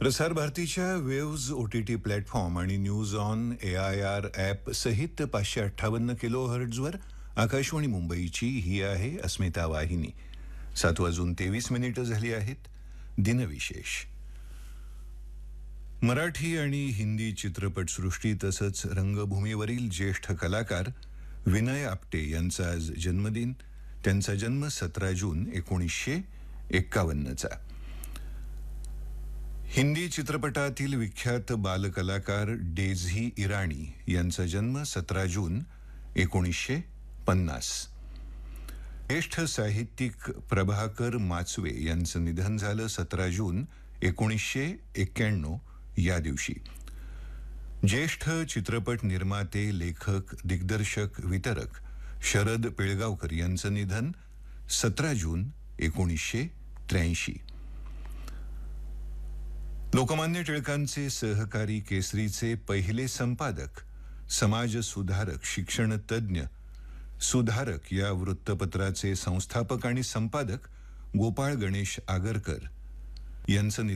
प्रसार भारतीच्या waves OTT platform आणि न्यूज ऑन AIR ॲप सहित 558 किलोहर्ट्झवर आकाशवाणी मुंबईची ही आहे अस्मिता वाहिनी. 7:23 झाली आहेत. दिनविशेष. मराठी आणि हिंदी चित्रपटसृष्टी तसंच रंगभूमीवरील ज्येष्ठ कलाकार विनय आपटे यांचा आज जन्मदिन. त्यांचा जन्म 17 जून 1951चा. हिंदी चित्रपटातील विख्यात बालकलाकार डेझी इराणी यांचा जन्म 17 जून 1950. ज्येष्ठ साहित्यिक प्रभाकर माचवे यांचं निधन झालं 17 जून 1991 या दिवशी. ज्येष्ठ चित्रपट निर्माते, लेखक, दिग्दर्शक, वितरक शरद पिळगावकर यांचं निधन 17 जून 1983. लोकमान्य टिळकांचे सहकारी, केसरीचे पहिले संपादक, समाज सुधारक, शिक्षण तज्ज्ञ, सुधारक या वृत्तपत्राचे संस्थापक आणि संपादक गोपाळ गणेश आगरकर यांचं